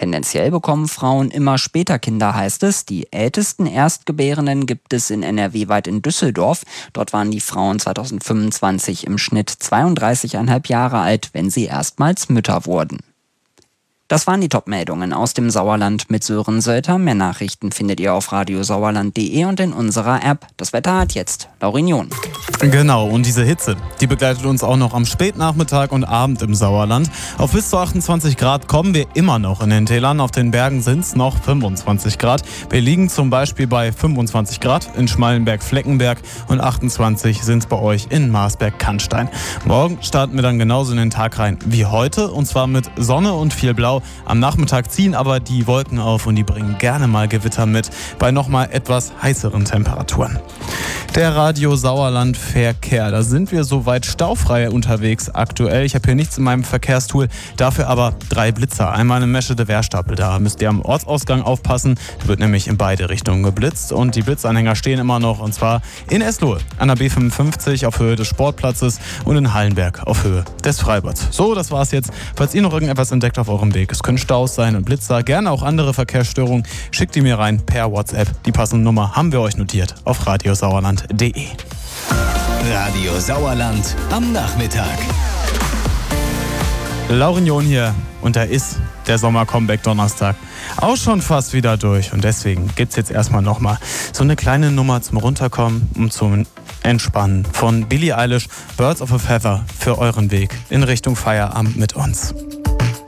Tendenziell bekommen Frauen immer später Kinder, heißt es. Die ältesten Erstgebärenden gibt es in NRW weit in Düsseldorf. Dort waren die Frauen 2025 im Schnitt 32,5 Jahre alt, wenn sie erstmals Mütter wurden. Das waren die Top-Meldungen aus dem Sauerland mit Sören Sölter. Mehr Nachrichten findet ihr auf radiosauerland.de und in unserer App. Das Wetter hat jetzt Laurin John. Genau, und diese Hitze, die begleitet uns auch noch am Spätnachmittag und Abend im Sauerland. Auf bis zu 28 Grad kommen wir immer noch in den Tälern. Auf den Bergen sind es noch 25 Grad. Wir liegen zum Beispiel bei 25 Grad in Schmallenberg-Fleckenberg und 28 sind es bei euch in Marsberg-Cannstein. Morgen starten wir dann genauso in den Tag rein wie heute, und zwar mit Sonne und viel Blau. Am Nachmittag ziehen aber die Wolken auf und die bringen gerne mal Gewitter mit, bei nochmal etwas heißeren Temperaturen. Der Radio Sauerland Verkehr, da sind wir soweit staufrei unterwegs aktuell. Ich habe hier nichts in meinem Verkehrstool, dafür aber 3 Blitzer. Einmal eine Meschede-Wehrstapel, da müsst ihr am Ortsausgang aufpassen. Da wird nämlich in beide Richtungen geblitzt und die Blitzanhänger stehen immer noch, und zwar in Eslohe an der B55 auf Höhe des Sportplatzes und in Hallenberg auf Höhe des Freibads. So, das war's jetzt. Falls ihr noch irgendetwas entdeckt auf eurem Weg, es können Staus sein und Blitzer, gerne auch andere Verkehrsstörungen, schickt die mir rein per WhatsApp. Die passende Nummer haben wir euch notiert auf radiosauerland.de. Radio Sauerland am Nachmittag. Laurin John hier, und da ist der Sommer-Comeback-Donnerstag auch schon fast wieder durch. Und deswegen gibt's jetzt erstmal nochmal so eine kleine Nummer zum Runterkommen und zum Entspannen von Billie Eilish, Birds of a Feather, für euren Weg in Richtung Feierabend mit uns.